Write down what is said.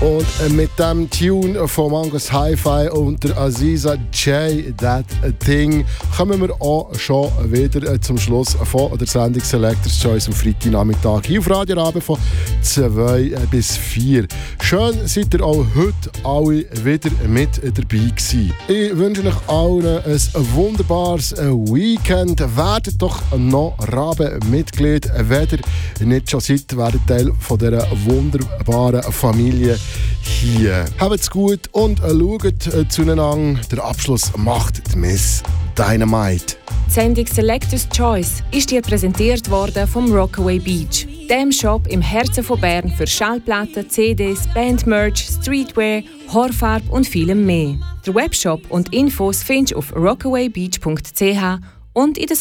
Und mit dem Tune von Angus Hi-Fi und der Aziza J, That Thing, kommen wir auch schon wieder zum Schluss von der Sendung Selectors Choice am Freitagnachmittag hier auf Radio Rabe von 2 bis 4. Schön seid ihr auch heute alle wieder mit dabei gewesen. Ich wünsche euch allen ein wunderbares Weekend. Werdet doch noch Rabe-Mitglied, wenn ihr nicht schon seid, werdet Teil von dieser wunderbaren Familie hier. Habt's gut und schaut zueinander. Der Abschluss macht die Miss Dynamite. Die Sendung Selectors Choice ist dir präsentiert worden vom Rockaway Beach, dem Shop im Herzen von Bern für Schallplatten, CDs, Bandmerch, Streetwear, Haarfarbe und vielem mehr. Der Webshop und Infos findest du auf rockawaybeach.ch und in den